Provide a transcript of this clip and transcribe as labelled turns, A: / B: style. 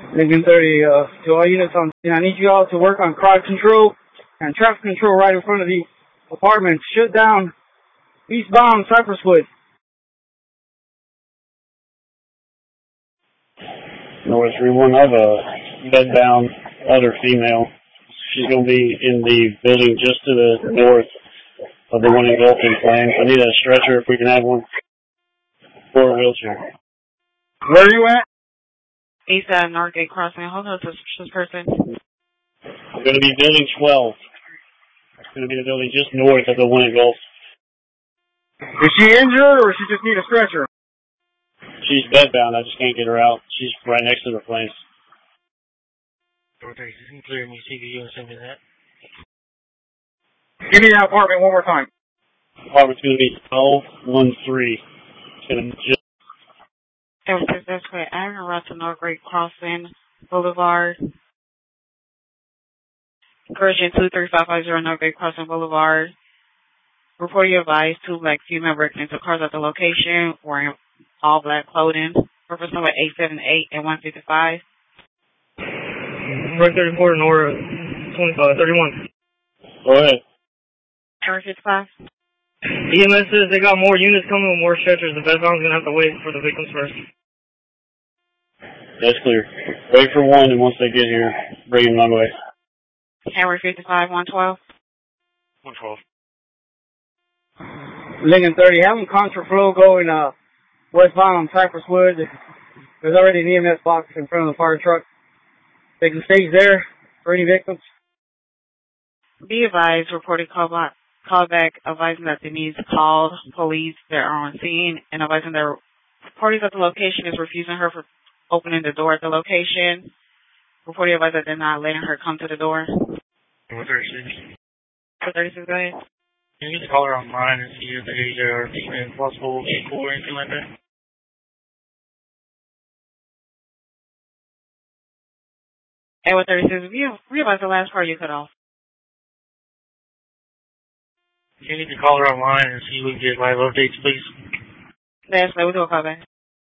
A: Lincoln 30, to all units on scene, I need you all to work on crowd control and traffic control right in front of the apartments. Shut down eastbound Cypresswood.
B: North 31, I have a bedbound other female. She's going to be in the building just to the north of the one engulfed in flames. I need a stretcher if we can have one, or a wheelchair.
A: Where are you at?
C: East side Northgate Crossing. Hold on, this person.
B: I'm going to be building 12. It's going to be the building just north of the one engulfed.
A: Is she injured or she just need a stretcher?
B: She's bedbound. I just can't get her out. She's right next to the flames.
D: Okay, you can clear me CVU and send me that.
A: Give me that apartment one more time.
B: Apartment's going to be 1213. It's going to just...
C: That's correct. I'm going to run to Northgate Crossing Boulevard. Correction 23550 Northgate Crossing Boulevard. Report your advice, 2 black female breaking into cars at the location wearing all black clothing. Reference number 878 and 155.
D: Right 34 Nora 31.
B: Go ahead.
C: Number 55.
D: EMS says they got more units coming with more stretchers. The bedbound's going to have to wait for the victims first.
B: That's clear. Wait for one, and once they get here, bring them my way.
C: Camera 55, 112.
D: 112.
A: Lincoln 30, have them contraflow going westbound on Cypresswood. There's already an EMS box in front of the fire truck. They can stage there for any victims.
C: Be advised, reported callback advising that Denise called police that are on scene and advising their parties at the location is refusing her for opening the door at the location. Reported advised that they're not letting her come to the door.
D: 136.
C: 136, go ahead.
D: Can you get the caller online and see if they are even possible vehicle or anything like that?
C: And 136, realize the last part you cut off.
D: Can you get the caller online and see if we can get live updates, please?
C: That's we'll do a call back.